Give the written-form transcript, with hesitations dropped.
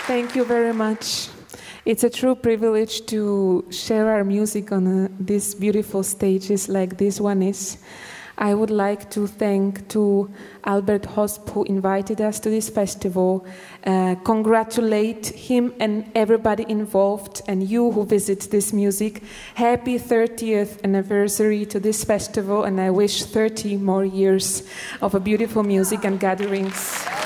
Thank you very much. It's a true privilege to share our music on these beautiful stages like this one is. I would like to thank to Albert Hosp who invited us to this festival, congratulate him and everybody involved and you who visit this music. Happy 30th anniversary to this festival and I wish 30 more years of a beautiful music and gatherings.